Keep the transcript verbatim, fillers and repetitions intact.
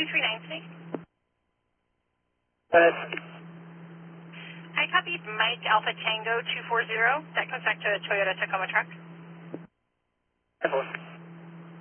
three nine today? Uh, I copied Mike Alpha Tango two four zero. That comes back to a Toyota Tacoma truck. Airport.